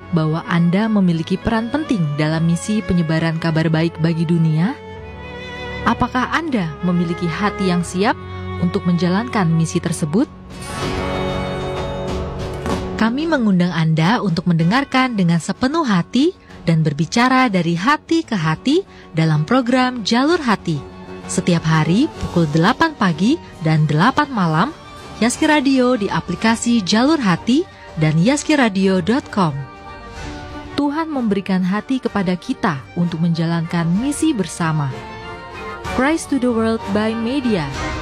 bahwa Anda memiliki peran penting dalam misi penyebaran kabar baik bagi dunia? Apakah Anda memiliki hati yang siap untuk menjalankan misi tersebut? Kami mengundang Anda untuk mendengarkan dengan sepenuh hati dan berbicara dari hati ke hati dalam program Jalur Hati. Setiap hari pukul 8 pagi dan 8 malam, Yaski Radio di aplikasi Jalur Hati dan yaskiradio.com. Tuhan memberikan hati kepada kita untuk menjalankan misi bersama. Christ to the World by Media.